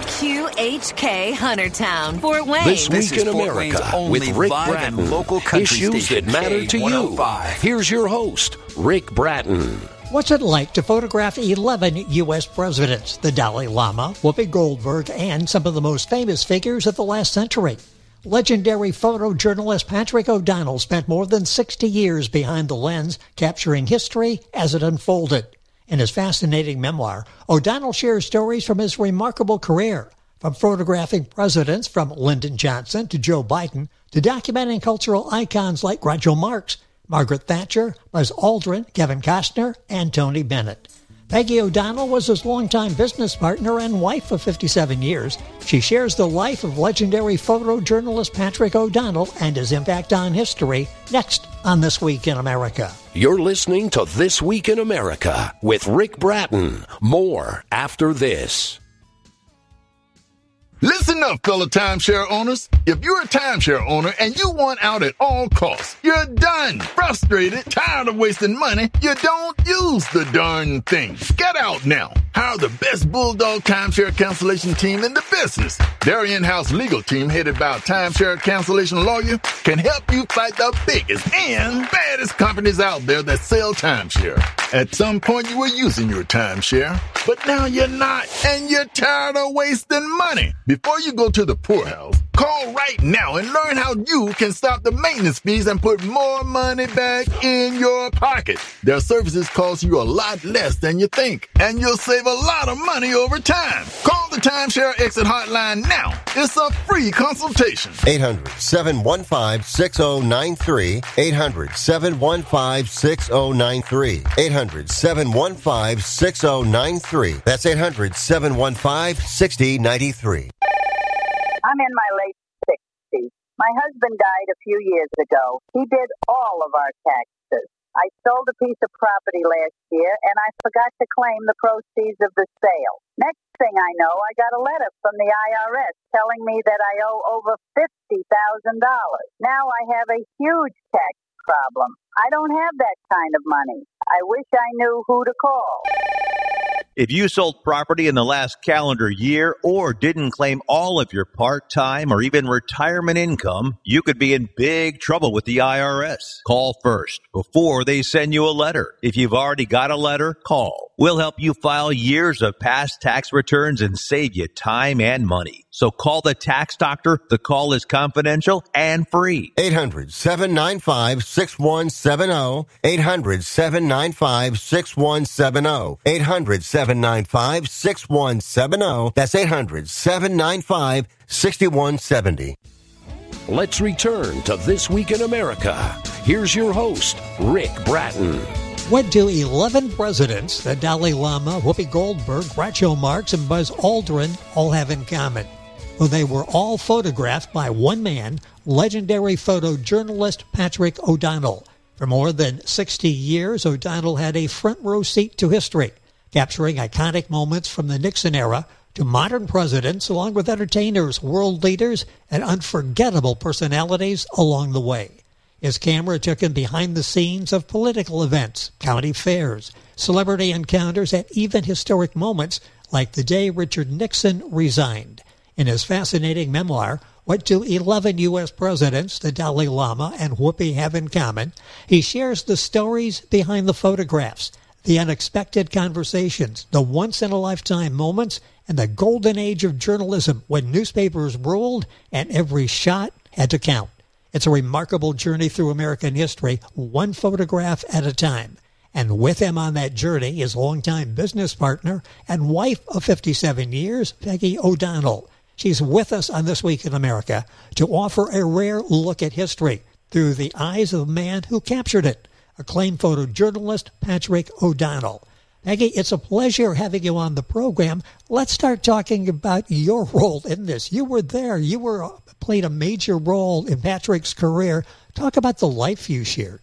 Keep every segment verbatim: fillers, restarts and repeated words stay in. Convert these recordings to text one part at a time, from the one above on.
Q H K Huntertown, Fort Wayne. This This Week is in Fort America Wayne's only with Rick vibe Bratton. and local country Issues station, that matter to K one oh you. five. Here's your host, Rick Bratton. What's it like to photograph eleven U S presidents, the Dalai Lama, Whoopi Goldberg, and some of the most famous figures of the last century? Legendary photojournalist Patrick O'Donnell spent more than sixty years behind the lens, capturing history as it unfolded. In his fascinating memoir, O'Donnell shares stories from his remarkable career, from photographing presidents from Lyndon Johnson to Joe Biden, to documenting cultural icons like Groucho Marx, Margaret Thatcher, Buzz Aldrin, Kevin Costner, and Tony Bennett. Peggy O'Donnell was his longtime business partner and wife of fifty-seven years. She shares the life of legendary photojournalist Patrick O'Donnell and his impact on history next on This Week in America. You're listening to This Week in America with Rick Bratton. More after this. Listen up, fellow timeshare owners. If you're a timeshare owner and you want out at all costs, you're done. Frustrated, tired of wasting money, you don't use the darn thing. Get out now. Hire the best Bulldog timeshare cancellation team in the business. Their in-house legal team, headed by a timeshare cancellation lawyer, can help you fight the biggest and baddest companies out there that sell timeshare. At some point, you were using your timeshare, but now you're not, and you're tired of wasting money. Before you go to the poorhouse, call right now and learn how you can stop the maintenance fees and put more money back in your pocket. Their services cost you a lot less than you think, and you'll save a lot of money over time. Call the Timeshare Exit Hotline now. It's a free consultation. eight hundred, seven one five, six oh nine three. eight hundred, seven one five, six oh nine three. eight hundred, seven one five, six oh nine three. That's eight hundred, seven one five, six oh nine three. I'm in my late sixties. My husband died a few years ago. He did all of our taxes. I sold a piece of property last year, and I forgot to claim the proceeds of the sale. Next thing I know, I got a letter from the I R S telling me that I owe over fifty thousand dollars. Now I have a huge tax problem. I don't have that kind of money. I wish I knew who to call. If you sold property in the last calendar year or didn't claim all of your part-time or even retirement income, you could be in big trouble with the I R S. Call first before they send you a letter. If you've already got a letter, call. We'll help you file years of past tax returns and save you time and money. So call the tax doctor. The call is confidential and free. eight hundred, seven nine five, six one seven zero. eight hundred, seven nine five, six one seven zero. eight hundred, seven nine five, six one seven zero. That's eight hundred, seven nine five, six one seven zero. Let's return to This Week in America. Here's your host, Rick Bratton. What do eleven presidents, the Dalai Lama, Whoopi Goldberg, Groucho Marx, and Buzz Aldrin all have in common? Well, they were all photographed by one man, legendary photojournalist Patrick O'Donnell. For more than sixty years, O'Donnell had a front row seat to history, capturing iconic moments from the Nixon era to modern presidents, along with entertainers, world leaders, and unforgettable personalities along the way. His camera took him behind the scenes of political events, county fairs, celebrity encounters, and even historic moments like the day Richard Nixon resigned. In his fascinating memoir, What Do eleven U S Presidents, the Dalai Lama, and Whoopi Have in Common?, he shares the stories behind the photographs, the unexpected conversations, the once-in-a-lifetime moments, and the golden age of journalism when newspapers ruled and every shot had to count. It's a remarkable journey through American history, one photograph at a time. And with him on that journey, his longtime business partner and wife of fifty-seven years, Peggy O'Donnell. She's with us on This Week in America to offer a rare look at history through the eyes of the man who captured it, acclaimed photojournalist Patrick O'Donnell. Peggy, it's a pleasure having you on the program. Let's start talking about your role in this. You were there. You were played a major role in Patrick's career. Talk about the life you shared.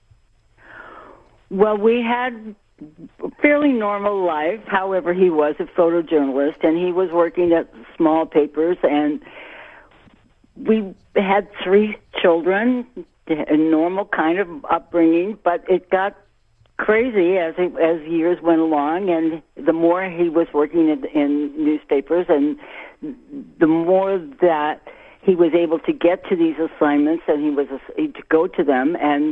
Well, we had a fairly normal life. However, he was a photojournalist, and he was working at small papers, and we had three children, a normal kind of upbringing, but it got crazy as it, as years went along, and the more he was working in, in newspapers, and the more that he was able to get to these assignments, and he was to go to them. And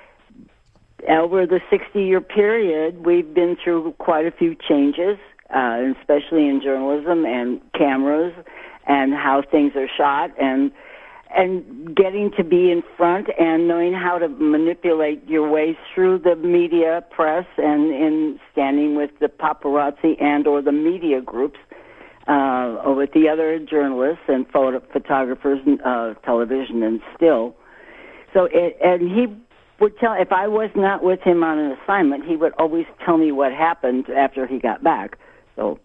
over the sixty-year period, we've been through quite a few changes, uh, especially in journalism and cameras and how things are shot, and and getting to be in front and knowing how to manipulate your way through the media press and in standing with the paparazzi and or the media groups, uh, or with the other journalists and photo- photographers, uh, television and still. So, it, and he would tell, if I was not with him on an assignment, he would always tell me what happened after he got back. So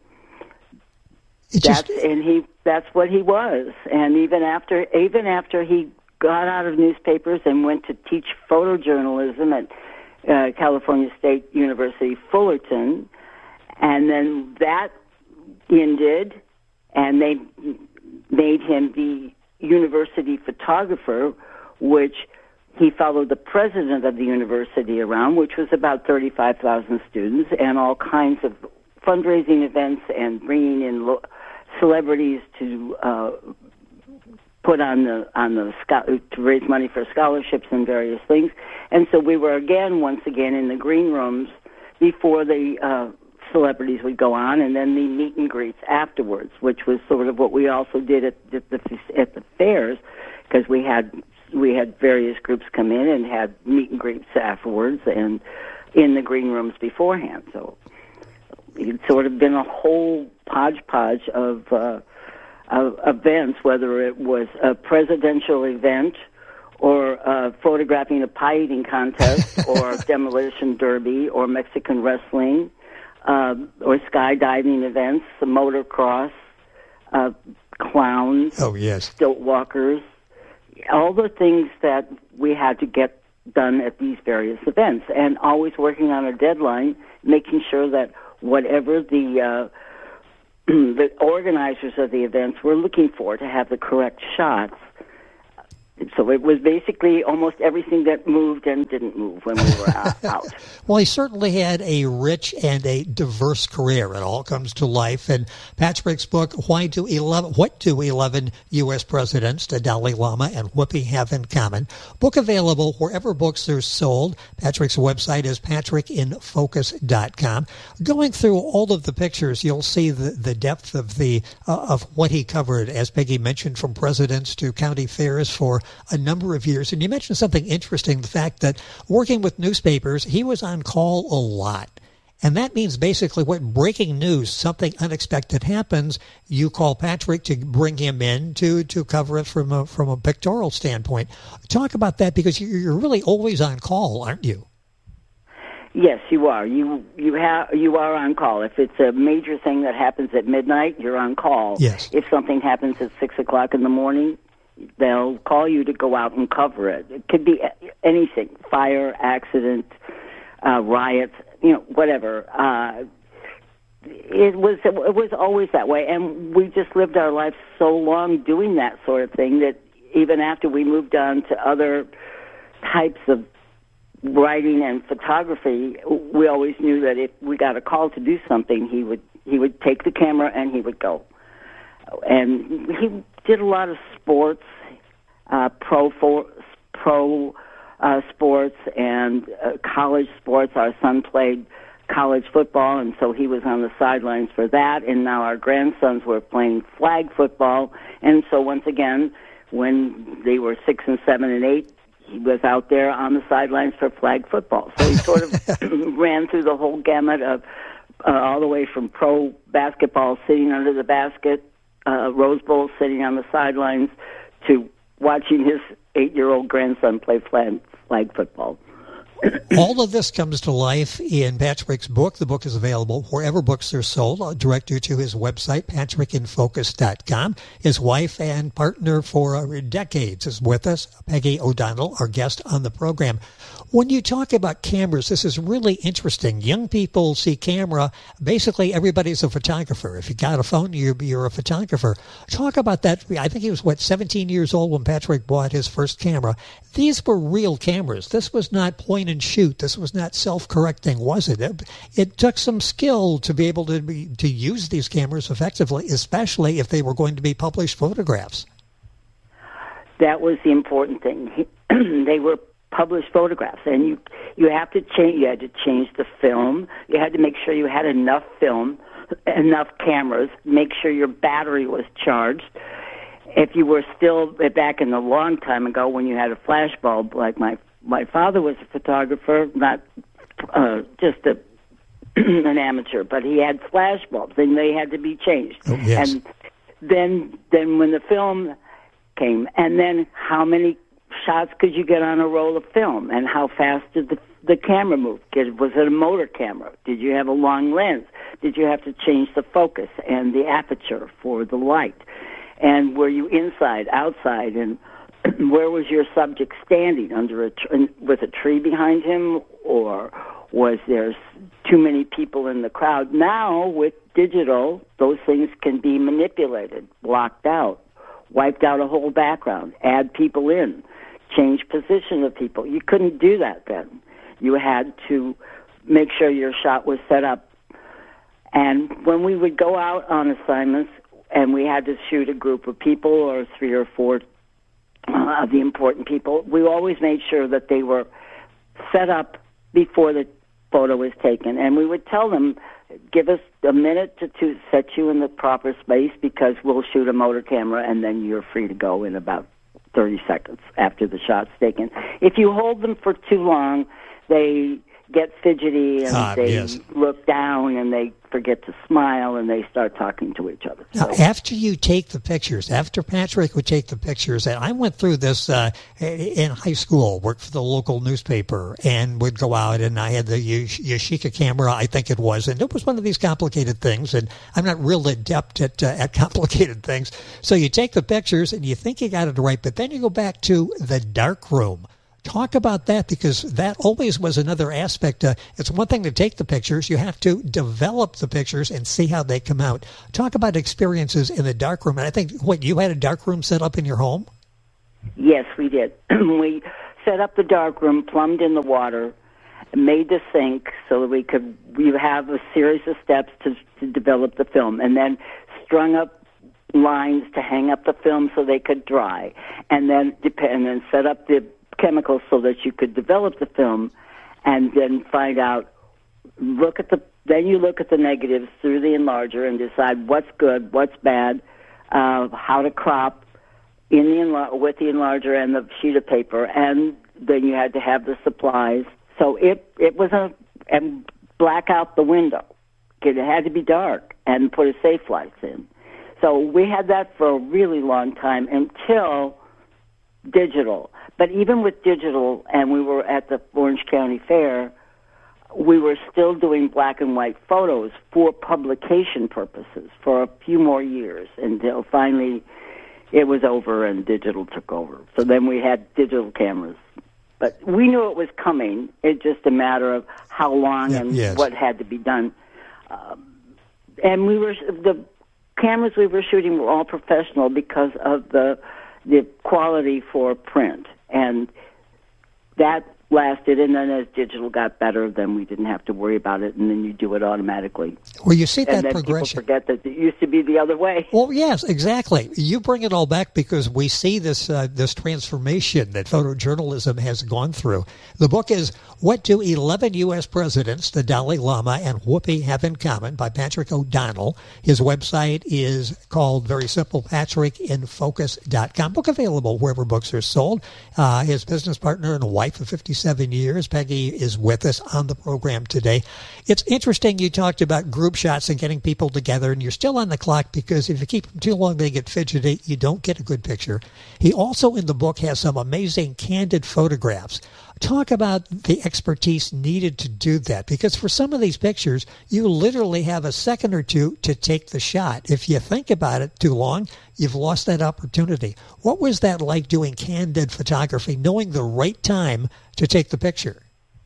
It that's, just, and he, that's what he was. And even after, even after he got out of newspapers and went to teach photojournalism at uh, California State University, Fullerton, and then that ended, and they made him the university photographer, which he followed the president of the university around, which was about thirty-five thousand students, and all kinds of fundraising events and bringing in lo- celebrities to uh, put on the on the to raise money for scholarships and various things. And so we were again, once again, in the green rooms before the uh, celebrities would go on, and then the meet and greets afterwards, which was sort of what we also did at, at the at the fairs, because we had we had various groups come in and had meet and greets afterwards, and in the green rooms beforehand. So it's sort of been a whole hodgepodge of, uh, of events, whether it was a presidential event or uh, photographing a pie eating contest or demolition derby or Mexican wrestling uh, or skydiving events, motocross, uh, clowns, oh, yes. stilt walkers, all the things that we had to get done at these various events, and always working on a deadline, making sure that whatever the uh, the organizers of the events were looking for to have the correct shots. So it was basically almost everything that moved and didn't move when we were out. Well, he certainly had a rich and a diverse career. It all comes to life. And Patrick's book, Why Do eleven, What Do eleven U S Presidents, the Dalai Lama and Whoopi Have in Common? Book available wherever books are sold. Patrick's website is patrick in focus dot com. Going through all of the pictures, you'll see the, the depth of the uh, of what he covered, as Peggy mentioned, from presidents to county fairs for a number of years. And you mentioned something interesting, the fact that working with newspapers, he was on call a lot. And that means basically when breaking news, something unexpected happens, you call Patrick to bring him in to, to cover it from a, from a pictorial standpoint. Talk about that, because you're really always on call, aren't you? Yes, you are. You you have you are on call. If it's a major thing that happens at midnight, you're on call. Yes. If something happens at six o'clock in the morning, they'll call you to go out and cover it. It could be anything: fire, accident, uh, riots, you know, whatever. Uh, it was it was always that way, and we just lived our lives so long doing that sort of thing that even after we moved on to other types of writing and photography, we always knew that if we got a call to do something, he would he would take the camera and he would go. And he did a lot of sports, uh, pro for, pro uh, sports and uh, college sports. Our son played college football, and so he was on the sidelines for that. And now our grandsons were playing flag football. And so once again, when they were six and seven and eight, he was out there on the sidelines for flag football. So he sort of ran through the whole gamut of uh, all the way from pro basketball, sitting under the basket, Uh, Rose Bowl, sitting on the sidelines, to watching his eight-year-old grandson play flag, flag football. All of this comes to life in Patrick's book. The book is available wherever books are sold. I'll direct you to his website, patrick in focus dot com. His wife and partner for uh, decades is with us, Peggy O'Donnell, our guest on the program. When you talk about cameras, this is really interesting. Young people see camera. Basically, everybody's a photographer. If you got a phone, you're, you're a photographer. Talk about that. I think he was, what, seventeen years old when Patrick bought his first camera. These were real cameras. This was not point point and shoot. This was not self-correcting, was it? It, it took some skill to be able to be, to use these cameras effectively, especially if they were going to be published photographs. That was the important thing. They were published photographs, and you you have to change. You had to change the film. You had to make sure you had enough film, enough cameras. Make sure your battery was charged. If you were still back in the long time ago when you had a flash bulb, like my my father was a photographer, not uh, just a an amateur, but he had flash bulbs, and they had to be changed. Oh, yes. And then then when the film came, and then how many shots could you get on a roll of film, and how fast did the the camera move? Was it a motor camera? Did you have a long lens? Did you have to change the focus and the aperture for the light? And were you inside, outside, and where was your subject standing, under a tr- with a tree behind him, or was there too many people in the crowd? Now, with digital, those things can be manipulated, blocked out, wiped out a whole background, add people in, change position of people. You couldn't do that then. You had to make sure your shot was set up. And when we would go out on assignments and we had to shoot a group of people or three or four uh, of the important people, we always made sure that they were set up before the photo was taken. And we would tell them, give us a minute to, to set you in the proper space, because we'll shoot a motor camera and then you're free to go in about thirty seconds after the shot's taken. If you hold them for too long, they get fidgety and ah, they yes. look down and they forget to smile and they start talking to each other. Now, so, after you take the pictures, after Patrick would take the pictures, and I went through this uh, in high school, worked for the local newspaper, and would go out, and I had the Yashica camera, I think it was, and it was one of these complicated things, and I'm not real adept at, uh, at complicated things. So you take the pictures, and you think you got it right, but then you go back to the dark room. Talk about that, because that always was another aspect. Uh, it's one thing to take the pictures. You have to develop the pictures and see how they come out. Talk about experiences in the darkroom. And I think, what, you had a darkroom set up in your home? Yes, we did. We set up the darkroom, plumbed in the water, made the sink so that we could we have a series of steps to, to develop the film, and then strung up lines to hang up the film so they could dry, and then and then set up the chemicals so that you could develop the film, and then find out, look at the, then you look at the negatives through the enlarger and decide what's good, what's bad, uh, how to crop in the enlar- with the enlarger and the sheet of paper, and then you had to have the supplies. So it, it was a, and black out the window. It had to be dark, and put a safe lights in. So we had that for a really long time until digital. But even with digital, and we were at the Orange County Fair, we were still doing black and white photos for publication purposes for a few more years, until finally it was over and digital took over. So then we had digital cameras. But we knew it was coming. It's just a matter of how long yeah, and yes. what had to be done. Um, and we were the cameras we were shooting were all professional because of the the quality for print. And that lasted, and then as digital got better, then we didn't have to worry about it, and then you do it automatically. Well, you see that and then progression. People forget that it used to be the other way. Well, yes, exactly. You bring it all back because we see this uh, this transformation that photojournalism has gone through. The book is What Do eleven U S Presidents, the Dalai Lama, and Whoopi Have in Common by Patrick O'Donnell. His website is called, very simple, patrick in focus dot com. Book available wherever books are sold. Uh, his business partner and wife of fifty-seven years, Peggy, is with us on the program today. It's interesting you talked about group shots and getting people together, and you're still on the clock, because if you keep them too long, they get fidgety. You don't get a good picture. He also, in the book, has some amazing candid photographs. Talk about the expertise needed to do that, because for some of these pictures, you literally have a second or two to take the shot. If you think about it too long, you've lost that opportunity. What was that like, doing candid photography, knowing the right time to take the picture?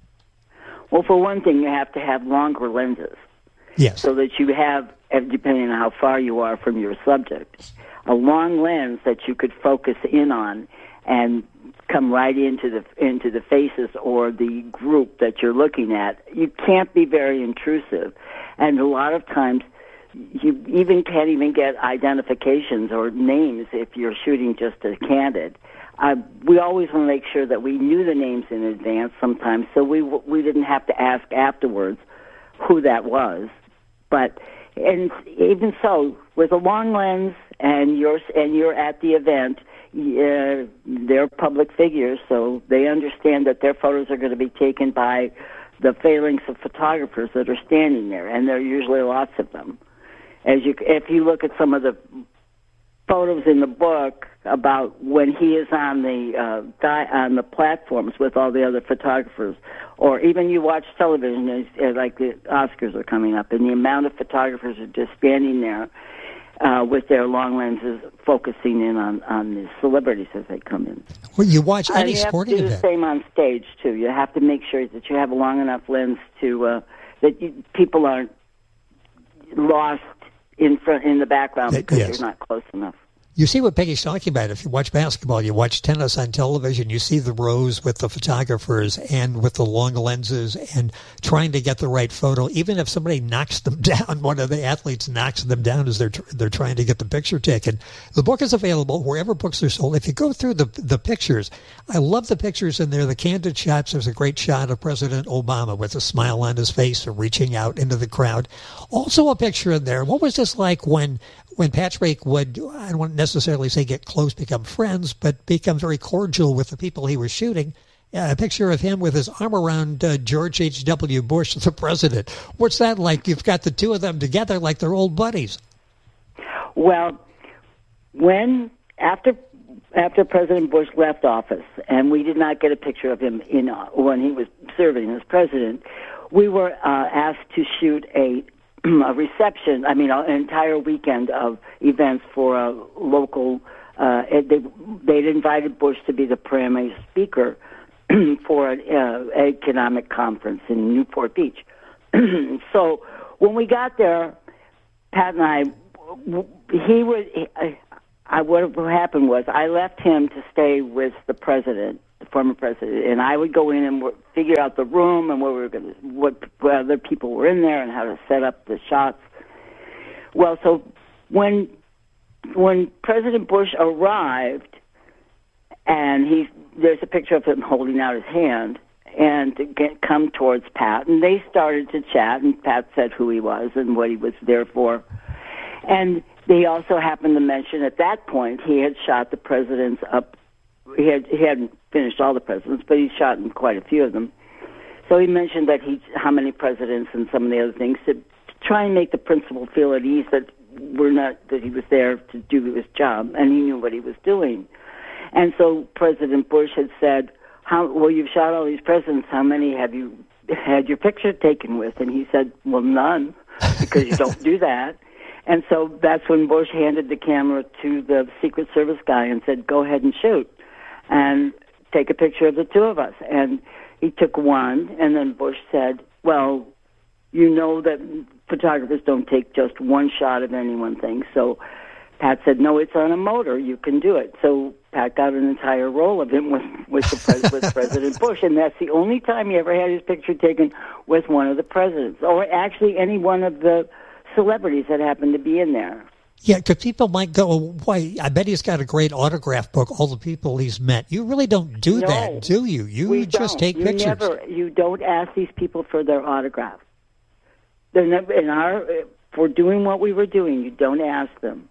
Well, for one thing, you have to have longer lenses. Yes. So that you have, depending on how far you are from your subject, a long lens that you could focus in on and come right into the into the faces or the group that you're looking at. You can't be very intrusive, and a lot of times you even can't even get identifications or names if you're shooting just a candid. Uh, we always want to make sure that we knew the names in advance sometimes, so we we didn't have to ask afterwards who that was. But and even so, with a long lens and you're and you're at the event, uh, they're public figures, so they understand that their photos are going to be taken by the phalanx of photographers that are standing there, and there are usually lots of them. As you, if you look at some of the photos in the book about when he is on the uh, di- on the platforms with all the other photographers, or even you watch television, as, as like the Oscars are coming up, and the amount of photographers are just standing there uh, with their long lenses, focusing in on, on the celebrities as they come in. Well, you watch any and you sporting have to do event. the same on stage too. You have to make sure that you have a long enough lens to uh, that you, people aren't lost in front in the background because yes. you're not close enough. You see what Peggy's talking about. If you watch basketball, you watch tennis on television, you see the rows with the photographers and with the long lenses and trying to get the right photo. Even if somebody knocks them down, one of the athletes knocks them down as they're they're trying to get the picture taken. The book is available wherever books are sold. If you go through the the pictures, I love the pictures in there, the candid shots. There's a great shot of President Obama with a smile on his face or reaching out into the crowd. Also a picture in there. What was this like when when Patrick would, I don't want to necessarily say get close, become friends, but become very cordial with the people he was shooting? Uh, a picture of him with his arm around uh, George H W. Bush, the president. What's that like? You've got the two of them together like they're old buddies. Well, when, after after President Bush left office, and we did not get a picture of him in uh, when he was serving as president, we were uh, asked to shoot a a reception, I mean, an entire weekend of events for a local, uh, they, they'd invited Bush to be the primary speaker for an uh, economic conference in Newport Beach. So when we got there, Pat and I, he was, I, I, what happened was I left him to stay with the president, the former president, and I would go in and figure out the room and where we were going to, what, what other people were in there and how to set up the shots. Well, so when when President Bush arrived, and he there's a picture of him holding out his hand and to get, come towards Pat, and they started to chat, and Pat said who he was and what he was there for, and they also happened to mention at that point he had shot the presidents up. He had he hadn't finished all the presidents, but he shot in quite a few of them. So he mentioned that he how many presidents and some of the other things to, to try and make the principal feel at ease that we're not that he was there to do his job and he knew what he was doing. And so President Bush had said, "How well you've shot all these presidents? How many have you had your picture taken with?" And he said, "Well, none, because you don't do that." And so that's when Bush handed the camera to the Secret Service guy and said, "Go ahead and shoot and take a picture of the two of us." And he took one, and then Bush said, "Well, you know that photographers don't take just one shot of any one thing." So Pat said, "No, it's on a motor. You can do it." So Pat got an entire roll of him with with, the pres- with President Bush, and that's the only time he ever had his picture taken with one of the presidents, or actually any one of the celebrities that happened to be in there. Yeah, because people might go, "Why? I bet he's got a great autograph book. All the people he's met." You really don't do no, that, do you? You we just don't. take you pictures. Never, you don't ask these people for their autograph. They're never in our for doing what we were doing. You don't ask them.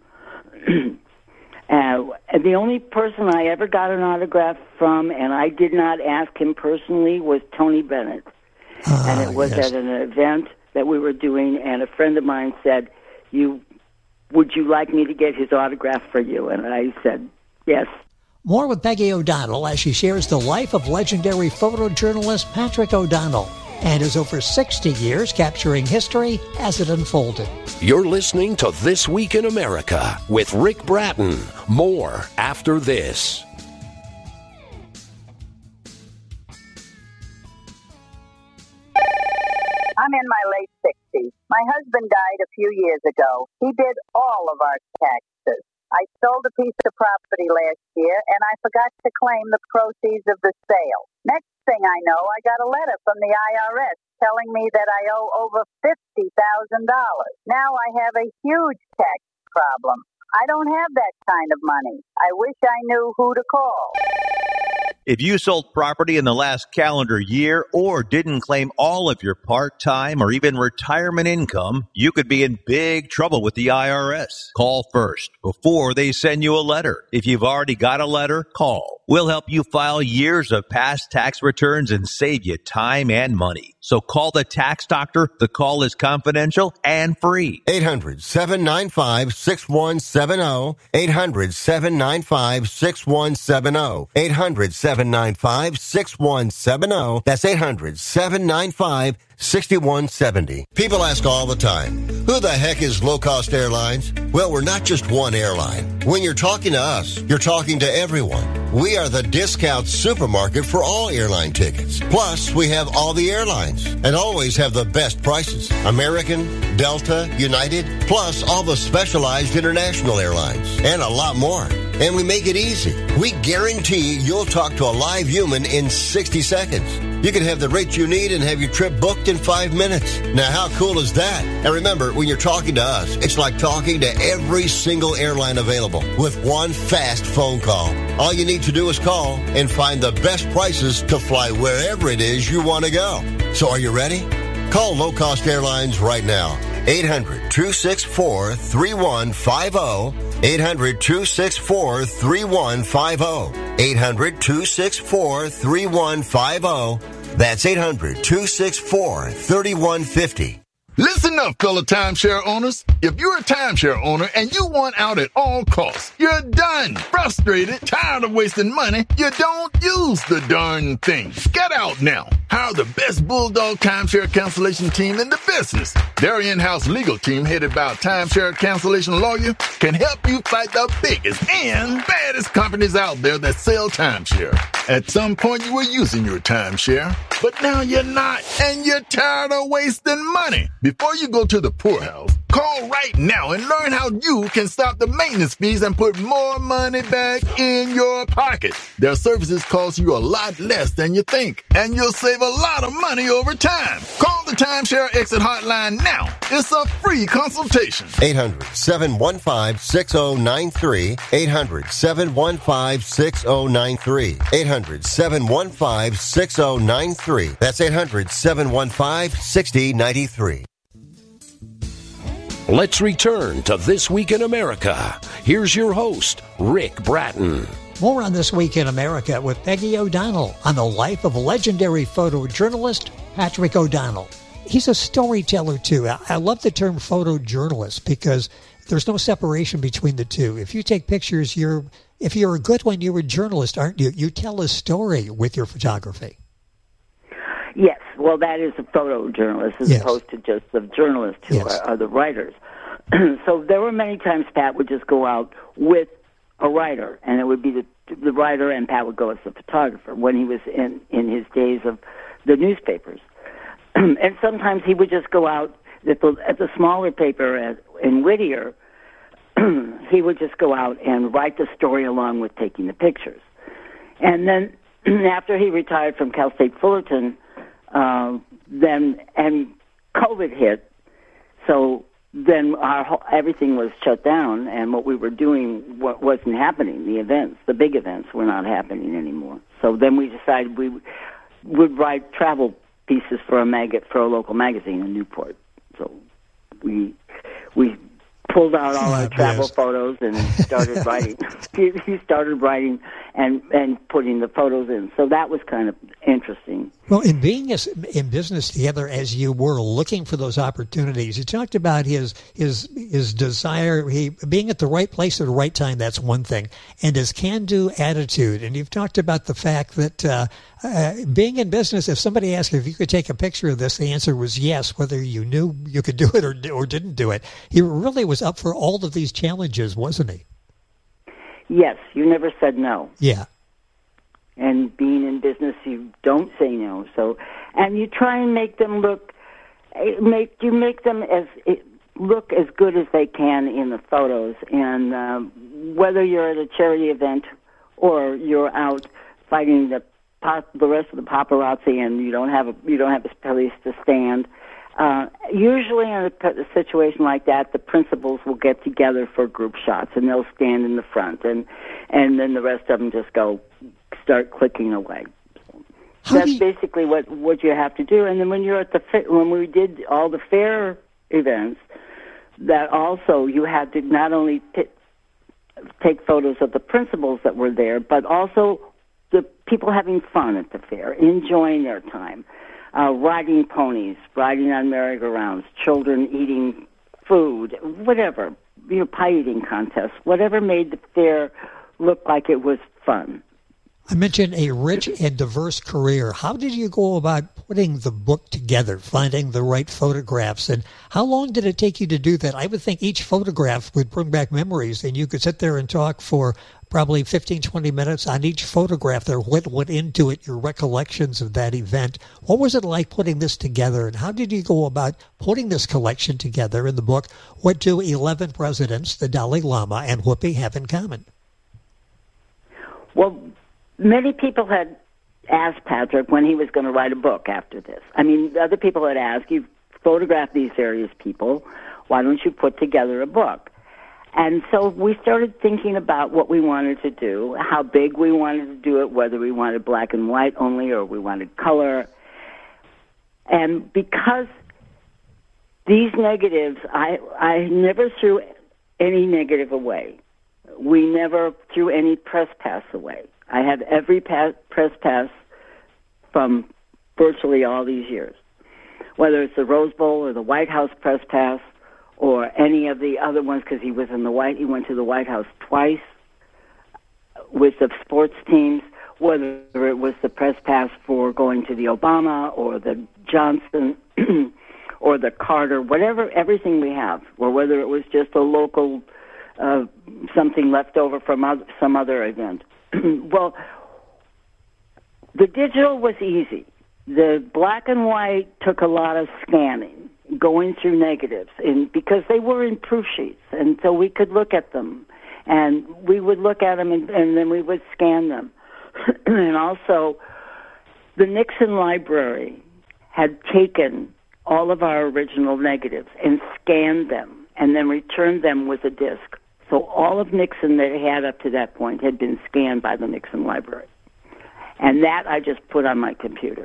uh, and the only person I ever got an autograph from, and I did not ask him personally, was Tony Bennett, Ah, and it was yes. at an event that we were doing. And a friend of mine said, "You." Would you like me to get his autograph for you?" And I said, yes. More with Peggy O'Donnell as she shares the life of legendary photojournalist Patrick O'Donnell and his over sixty years capturing history as it unfolded. You're listening to This Week in America with Rick Bratton. More after this. I'm in my late sixties. My husband died a few years ago. He did all of our taxes. I sold a piece of property last year, and I forgot to claim the proceeds of the sale. Next thing I know, I got a letter from the I R S telling me that I owe over fifty thousand dollars. Now I have a huge tax problem. I don't have that kind of money. I wish I knew who to call. If you sold property in the last calendar year or didn't claim all of your part-time or even retirement income, you could be in big trouble with the I R S. Call first before they send you a letter. If you've already got a letter, call. We'll help you file years of past tax returns and save you time and money. So call the tax doctor. The call is confidential and free. eight hundred, seven nine five, six one seven zero. eight hundred, seven nine five, six one seven zero. eight hundred, seven nine five, six one seven zero. That's eight hundred, seven nine five, six one seven zero. People ask all the time, who the heck is Low Cost Airlines? Well, we're not just one airline. When you're talking to us, you're talking to everyone. We are the discount supermarket for all airline tickets. Plus, we have all the airlines and always have the best prices. American, Delta, United, plus all the specialized international airlines and a lot more. And we make it easy. We guarantee you'll talk to a live human in sixty seconds. You can have the rate you need and have your trip booked in five minutes. Now, how cool is that? And remember, when you're talking to us, it's like talking to every single airline available with one fast phone call. All you need to do is call and find the best prices to fly wherever it is you want to go. So are you ready? Call Low Cost Airlines right now. eight hundred, two six four, three one five zero. eight hundred, two six four, three one five zero. eight hundred, two six four, three one five zero. That's eight hundred, two six four, three one five zero. Listen up, fellow timeshare owners. If you're a timeshare owner and you want out at all costs, you're done. Frustrated, tired of wasting money, you don't use the darn thing. Get out now. Hire the best Bulldog timeshare cancellation team in the business. Their in-house legal team, headed by a timeshare cancellation lawyer, can help you fight the biggest and baddest companies out there that sell timeshare. At some point, you were using your timeshare, but now you're not, and you're tired of wasting money. Before you go to the poorhouse, call right now and learn how you can stop the maintenance fees and put more money back in your pocket. Their services cost you a lot less than you think, and you'll save a lot of money over time. Call the Timeshare Exit Hotline now. It's a free consultation. eight hundred, seven one five, six zero nine three. eight hundred, seven one five, six zero nine three. eight hundred, seven one five, six zero nine three. That's eight hundred, seven one five, six zero nine three. Let's return to This Week in America. Here's your host, Rick Bratton. More on This Week in America with Peggy O'Donnell on the life of legendary photojournalist Patrick O'Donnell. He's a storyteller, too. I love the term photojournalist because there's no separation between the two. If you take pictures, you're if you're a good one, you're a journalist, aren't you? You tell a story with your photography. Yes, well, that is a photojournalist as Yes. opposed to just the journalists who Yes. are, are the writers. So there were many times Pat would just go out with a writer, and it would be the the writer, and Pat would go as the photographer when he was in, in his days of the newspapers. And sometimes he would just go out at the, at the smaller paper at, in Whittier. He would just go out and write the story along with taking the pictures. And then after he retired from Cal State Fullerton, uh, then and COVID hit, so then our whole, everything was shut down, and what we were doing what wasn't happening. The events, the big events, were not happening anymore. So then we decided we would write travel pieces for a mag for a local magazine in Newport. So we we pulled out all our travel Yes. photos and started writing. He started writing and and putting the photos in. So that was kind of interesting. Well, in being as, in business together as you were, looking for those opportunities, you talked about his his his desire, he being at the right place at the right time. That's one thing, and his can-do attitude. And you've talked about the fact that uh, uh, being in business, if somebody asked if you could take a picture of this, the answer was yes, whether you knew you could do it or or didn't do it. He really was up for all of these challenges, wasn't he? Yes, you never said no. Yeah. And being in business, you don't say no. So, and you try and make them look, make you make them as look as good as they can in the photos. And uh, whether you're at a charity event or you're out fighting the pop, the rest of the paparazzi, and you don't have a you don't have a place to stand. Uh, usually in a, a situation like that, the principals will get together for group shots, and they'll stand in the front, and and then the rest of them just go start clicking away. So that's you... basically what what you have to do. And then when you're at the fa- when we did all the fair events, that also you had to not only t- take photos of the principals that were there, but also the people having fun at the fair, enjoying their time. Uh, riding ponies, riding on merry-go-rounds, children eating food, whatever, you know, pie eating contests, whatever made the fair look like it was fun. I mentioned a rich and diverse career. How did you go about putting the book together, finding the right photographs, and how long did it take you to do that? I would think each photograph would bring back memories, and you could sit there and talk for probably fifteen, twenty minutes on each photograph there, what went into it, your recollections of that event. What was it like putting this together, and how did you go about putting this collection together in the book? What do eleven presidents, the Dalai Lama, and Whoopi have in common? Well, many people had asked Patrick when he was going to write a book after this. I mean, other people had asked, you've photographed these various people, why don't you put together a book? And so we started thinking about what we wanted to do, how big we wanted to do it, whether we wanted black and white only or we wanted color. And because these negatives, I, I never threw any negative away. We never threw any press pass away. I have every pass, press pass from virtually all these years, whether it's the Rose Bowl or the White House press pass or any of the other ones, because he was in the White, he went to the White House twice with the sports teams, whether it was the press pass for going to the Obama or the Johnson or the Carter, whatever, everything we have, or whether it was just a local uh, something left over from other, some other event. Well, the digital was easy. The black and white took a lot of scanning, going through negatives, and because they were in proof sheets, and so we could look at them, and we would look at them, and, and then we would scan them. And also, the Nixon Library had taken all of our original negatives and scanned them, and then returned them with a disc. So all of Nixon that he had up to that point had been scanned by the Nixon Library. And that I just put on my computer.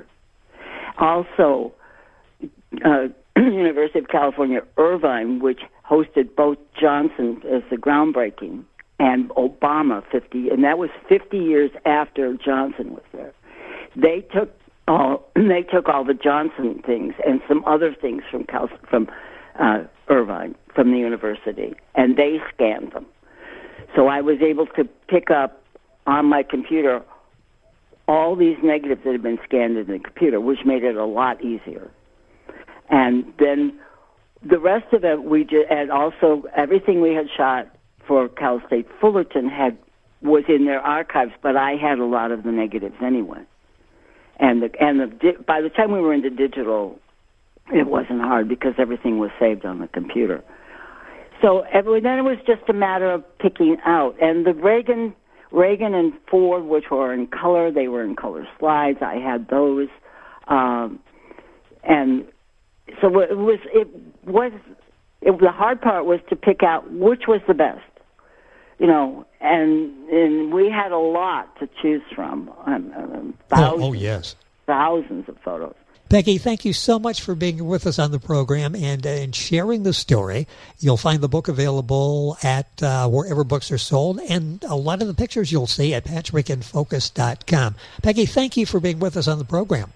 Also, uh, University of California, Irvine, which hosted both Johnson as the groundbreaking and Obama fifty, and that was fifty years after Johnson was there. They took all they took all the Johnson things and some other things from Cal, from uh, Irvine, from the university, and they scanned them. So I was able to pick up on my computer all these negatives that had been scanned in the computer, which made it a lot easier. And then the rest of it, we just, and also everything we had shot for Cal State Fullerton had was in their archives, but I had a lot of the negatives anyway. And the, and the, by the time we were into digital, it wasn't hard because everything was saved on the computer. So every, then it was just a matter of picking out. And the Reagan, Reagan and Ford, which were in color, they were in color slides. I had those, um, and so it was. It was. It, the hard part was to pick out which was the best, you know. And and we had a lot to choose from. Um, um, thousands, oh, oh yes, thousands of photos. Peggy, thank you so much for being with us on the program and, uh, and sharing the story. You'll find the book available at uh, wherever books are sold, and a lot of the pictures you'll see at patrick in focus dot com. Peggy, thank you for being with us on the program.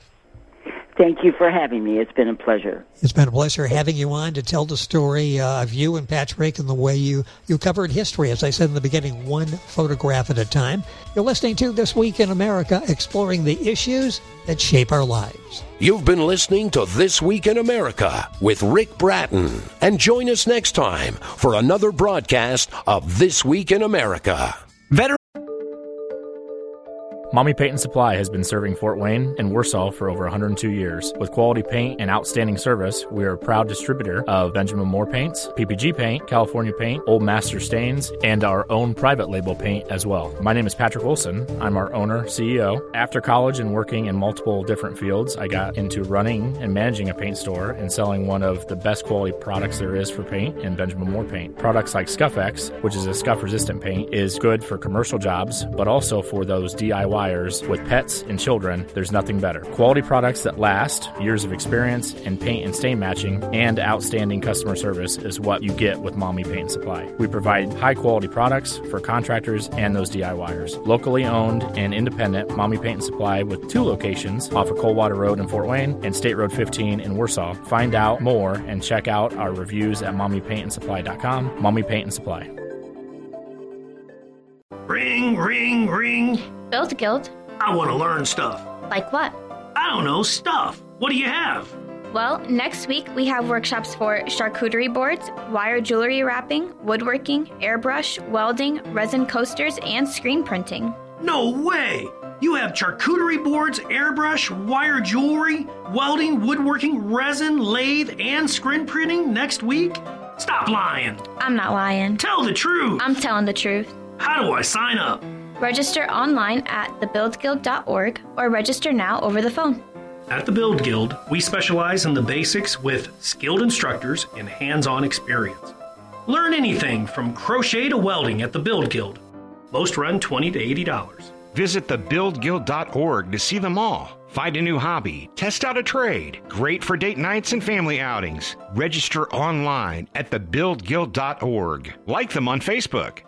Thank you for having me. It's been a pleasure. It's been a pleasure having you on to tell the story uh, of you and Patrick and the way you, you covered history. As I said in the beginning, one photograph at a time. You're listening to This Week in America, exploring the issues that shape our lives. You've been listening to This Week in America with Rick Bratton. And join us next time for another broadcast of This Week in America. Veteran Mommy Paint and Supply has been serving Fort Wayne and Warsaw for over one hundred two years. With quality paint and outstanding service, we are a proud distributor of Benjamin Moore paints, P P G paint, California paint, Old Master stains, and our own private label paint as well. My name is Patrick Wilson. I'm our owner, C E O. After college and working in multiple different fields, I got into running and managing a paint store and selling one of the best quality products there is for paint in Benjamin Moore paint. Products like Scuff-X, which is a scuff-resistant paint, is good for commercial jobs, but also for those DIYers with pets and children. There's nothing better. Quality products that last, years of experience in paint and stain matching, and outstanding customer service is what you get with Mommy Paint and Supply. We provide high-quality products for contractors and those DIYers. Locally owned and independent, Mommy Paint and Supply with two locations off of Coldwater Road in Fort Wayne and State Road fifteen in Warsaw. Find out more and check out our reviews at mommy paint and supply dot com. Mommy Paint and Supply. Ring, ring, ring. Build Guild. I want to learn stuff. Like what? I don't know, stuff. What do you have? Well, next week we have workshops for charcuterie boards, wire jewelry wrapping, woodworking, airbrush, welding, resin coasters, and screen printing. No way! You have charcuterie boards, airbrush, wire jewelry, welding, woodworking, resin, lathe, and screen printing next week? Stop lying. I'm not lying. Tell the truth. I'm telling the truth. How do I sign up? Register online at the build guild dot org or register now over the phone. At the Build Guild, we specialize in the basics with skilled instructors and hands-on experience. Learn anything from crochet to welding at the Build Guild. Most run twenty to eighty dollars. Visit the build guild dot org to see them all. Find a new hobby, test out a trade. Great for date nights and family outings. Register online at the build guild dot org. Like them on Facebook.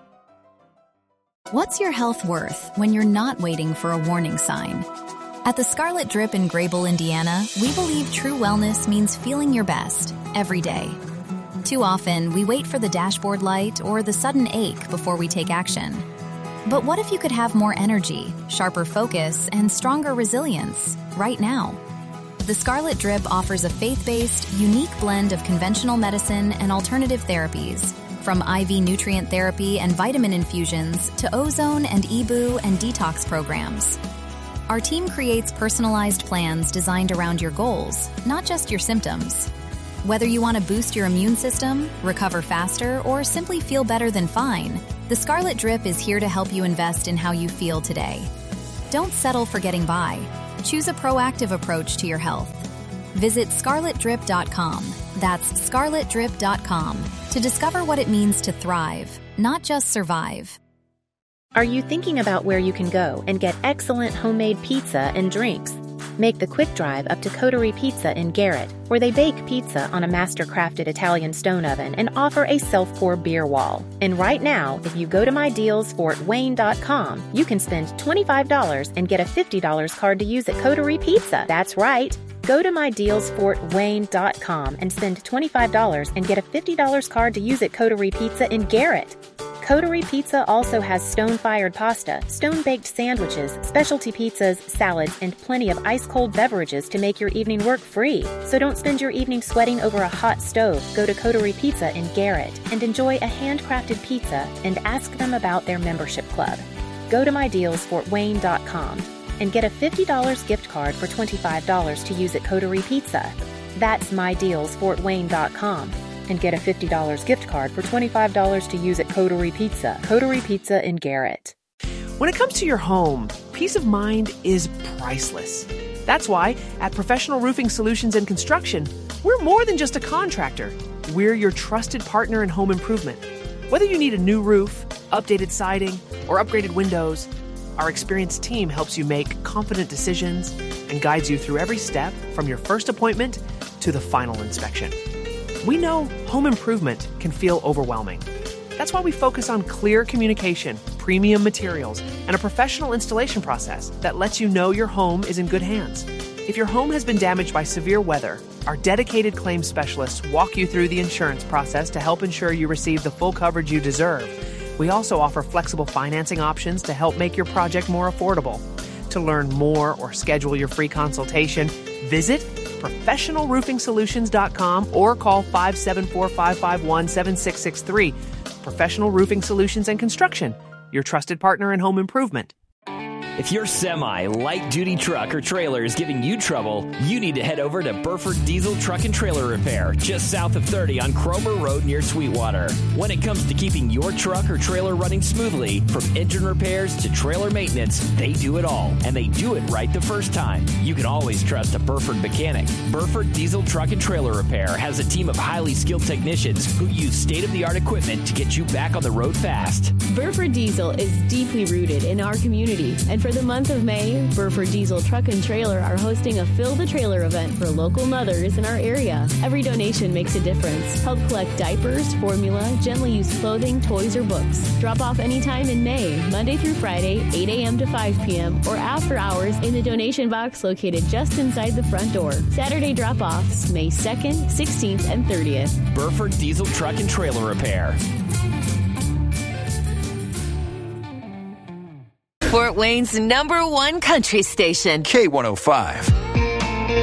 What's your health worth when you're not waiting for a warning sign? At the Scarlet Drip in Grable, Indiana, we believe true wellness means feeling your best every day. Too often, we wait for the dashboard light or the sudden ache before we take action. But what if you could have more energy, sharper focus, and stronger resilience right now? The Scarlet Drip offers a faith-based, unique blend of conventional medicine and alternative therapies, from I V nutrient therapy and vitamin infusions to ozone and E B U and detox programs. Our team creates personalized plans designed around your goals, not just your symptoms. Whether you want to boost your immune system, recover faster, or simply feel better than fine, the Scarlet Drip is here to help you invest in how you feel today. Don't settle for getting by. Choose a proactive approach to your health. Visit scarlet drip dot com. That's scarlet drip dot com to discover what it means to thrive, not just survive. Are you thinking about where you can go and get excellent homemade pizza and drinks? Make the quick drive up to Coterie Pizza in Garrett, where they bake pizza on a master-crafted Italian stone oven and offer a self-pour beer wall. And right now, if you go to my deals fort wayne dot com, you can spend twenty-five dollars and get a fifty dollars card to use at Coterie Pizza. That's right. Go to my deals fort wayne dot com and spend twenty-five dollars and get a fifty dollars card to use at Coterie Pizza in Garrett. Coterie Pizza also has stone-fired pasta, stone-baked sandwiches, specialty pizzas, salads, and plenty of ice-cold beverages to make your evening work free. So don't spend your evening sweating over a hot stove. Go to Coterie Pizza in Garrett and enjoy a handcrafted pizza and ask them about their membership club. Go to my deals fort wayne dot com and get a fifty dollars gift card for twenty-five dollars to use at Coterie Pizza. That's my deals fort wayne dot com. And get a fifty dollars gift card for twenty-five dollars to use at Coterie Pizza. Coterie Pizza in Garrett. When it comes to your home, peace of mind is priceless. That's why at Professional Roofing Solutions and Construction, we're more than just a contractor. We're your trusted partner in home improvement. Whether you need a new roof, updated siding, or upgraded windows, our experienced team helps you make confident decisions and guides you through every step from your first appointment to the final inspection. We know home improvement can feel overwhelming. That's why we focus on clear communication, premium materials, and a professional installation process that lets you know your home is in good hands. If your home has been damaged by severe weather, our dedicated claims specialists walk you through the insurance process to help ensure you receive the full coverage you deserve. We also offer flexible financing options to help make your project more affordable. To learn more or schedule your free consultation, visit professional roofing solutions dot com or call five seven four, five five one, seven six six three. Professional Roofing Solutions and Construction, your trusted partner in home improvement. If your semi, light-duty truck or trailer is giving you trouble, you need to head over to Burford Diesel Truck and Trailer Repair, just south of thirty on Cromer Road near Sweetwater. When it comes to keeping your truck or trailer running smoothly, from engine repairs to trailer maintenance, they do it all, and they do it right the first time. You can always trust a Burford mechanic. Burford Diesel Truck and Trailer Repair has a team of highly skilled technicians who use state-of-the-art equipment to get you back on the road fast. Burford Diesel is deeply rooted in our community, and for the month of May, Burford Diesel Truck and Trailer are hosting a Fill the Trailer event for local mothers in our area. Every donation makes a difference. Help collect diapers, formula, gently used clothing, toys, or books. Drop off anytime in May, Monday through Friday, eight a.m. to five p.m., or after hours in the donation box located just inside the front door. Saturday drop-offs, May second, sixteenth, and thirtieth. Burford Diesel Truck and Trailer Repair. Fort Wayne's number one country station. K one oh five.